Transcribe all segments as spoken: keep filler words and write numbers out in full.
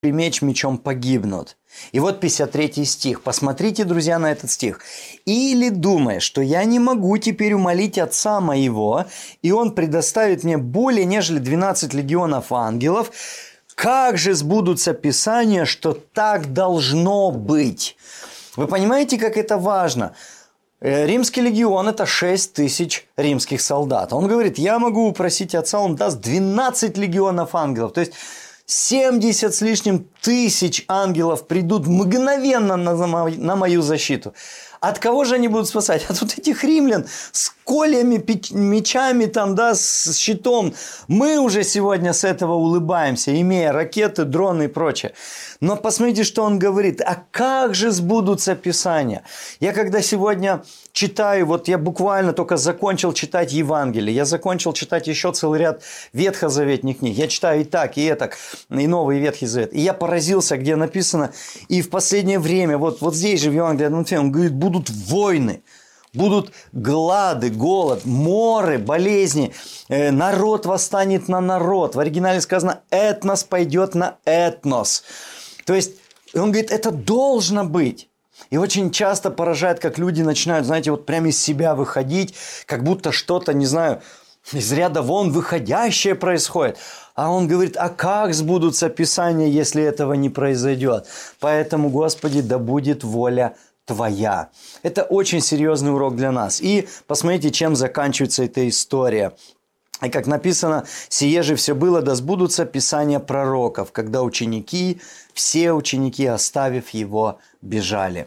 меч мечом погибнут. И вот пятьдесят третий стих. Посмотрите, друзья, на этот стих. «Или думаешь, что я не могу теперь умолить Отца моего, и Он предоставит мне более, нежели двенадцать легионов ангелов, как же сбудутся Писания, что так должно быть?» Вы понимаете, как это важно? Римский легион – это шесть тысяч римских солдат. Он говорит, я могу упросить Отца, Он даст двенадцать легионов ангелов. То есть семьдесят с лишним тысяч ангелов придут мгновенно на мою защиту. От кого же они будут спасать? От вот этих римлян с кольями, мечами, там, да, с щитом. Мы уже сегодня с этого улыбаемся, имея ракеты, дроны и прочее. Но посмотрите, что он говорит. А как же сбудутся Писания? Я когда сегодня читаю, вот я буквально только закончил читать Евангелие, я закончил читать еще целый ряд ветхозаветных книг. Я читаю и так, и так, и Новый, и Ветхий Завет. И я поразился, где написано, и в последнее время, вот, вот здесь же в Евангелии, он говорит, будут войны. Будут глады, голод, моры, болезни, народ восстанет на народ. В оригинале сказано, этнос пойдет на этнос. То есть, он говорит, это должно быть. И очень часто поражает, как люди начинают, знаете, вот прямо из себя выходить, как будто что-то, не знаю, из ряда вон выходящее происходит. А он говорит, а как сбудутся Писания, если этого не произойдет? Поэтому, Господи, да будет воля Твоя. Это очень серьезный урок для нас. И посмотрите, чем заканчивается эта история. И как написано, «Сие же все было, да сбудутся Писания пророков, когда ученики, все ученики, оставив его, бежали».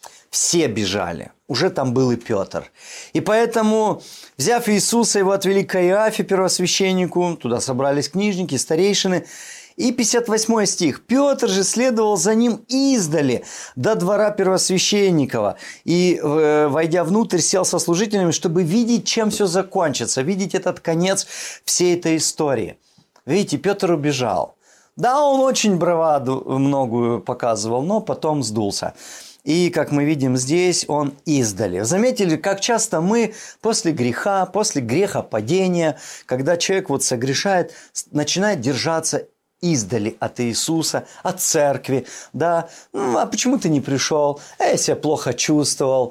Все бежали. Уже там был и Петр. И поэтому, взяв Иисуса, его отвели к Каиафе, первосвященнику, туда собрались книжники, старейшины. И пятьдесят восьмой стих. «Петр же следовал за ним издали до двора первосвященникова, и, войдя внутрь, сел со служителями, чтобы видеть, чем все закончится, видеть этот конец всей этой истории». Видите, Петр убежал. Да, он очень браваду многую показывал, но потом сдулся. И, как мы видим здесь, он издали. Заметили, как часто мы после греха, после грехопадения, когда человек вот согрешает, начинает держаться издали от Иисуса, от церкви, да, а почему ты не пришел, а я себя плохо чувствовал,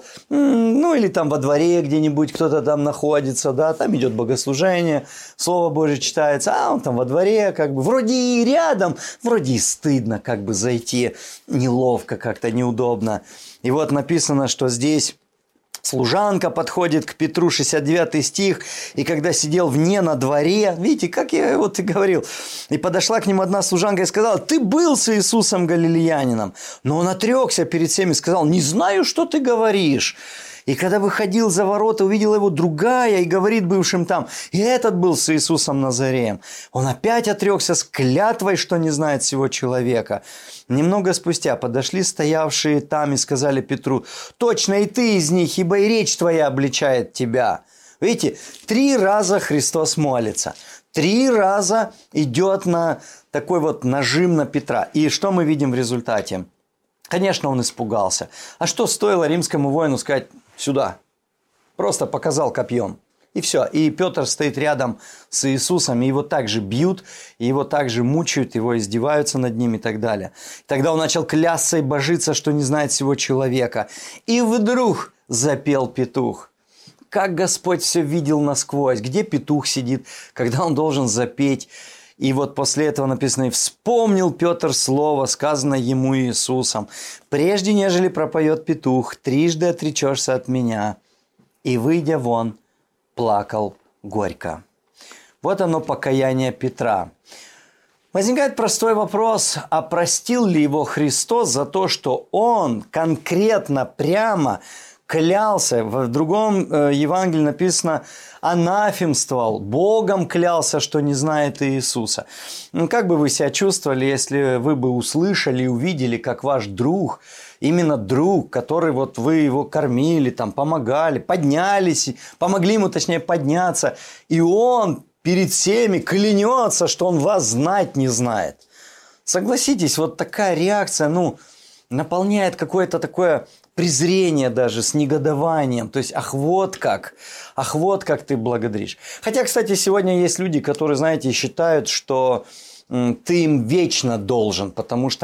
ну или там во дворе где-нибудь кто-то там находится, да, там идет богослужение, Слово Божие читается, а он там во дворе, как бы, вроде и рядом, вроде и стыдно как бы зайти, неловко как-то, неудобно. И вот написано, что здесь служанка подходит к Петру, шестьдесят девятый стих, и когда сидел вне на дворе, видите, как я вот и говорил, и подошла к нему одна служанка и сказала, ты был с Иисусом Галилеянином. Но он отрекся перед всеми и сказал, не знаю, что ты говоришь. И когда выходил за ворота, увидела его другая и говорит бывшим там, и этот был с Иисусом Назареем. Он опять отрекся с клятвой, что не знает всего человека. Немного спустя подошли стоявшие там и сказали Петру, точно и ты из них, ибо и речь твоя обличает тебя. Видите, три раза Христос молится. Три раза идет на такой вот нажим на Петра. И что мы видим в результате? Конечно, он испугался. А что стоило римскому воину сказать «сюда»? Просто показал копьем. И все. И Петр стоит рядом с Иисусом, и его также бьют, и его также мучают, его издеваются над ним и так далее. Тогда он начал клясться и божиться, что не знает всего человека. И вдруг запел петух. Как Господь все видел насквозь. Где петух сидит, когда он должен запеть. И вот после этого написано, и вспомнил Петр слово, сказанное ему Иисусом. Прежде, нежели пропоет петух, трижды отречешься от меня. И, выйдя вон, плакал горько. Вот оно покаяние Петра. Возникает простой вопрос, а простил ли его Христос за то, что он конкретно, прямо клялся, в другом Евангелии написано, анафемствовал, Богом клялся, что не знает Иисуса. Ну, как бы вы себя чувствовали, если вы бы услышали и увидели, как ваш друг, именно друг, который вот вы его кормили, там, помогали, поднялись, помогли ему, точнее, подняться, и он перед всеми клянется, что он вас знать не знает. Согласитесь, вот такая реакция, ну, наполняет какое-то такое презрение даже, с негодованием. То есть, ах, вот как, ах, вот как ты благодаришь. Хотя, кстати, сегодня есть люди, которые, знаете, считают, что ты им вечно должен, потому что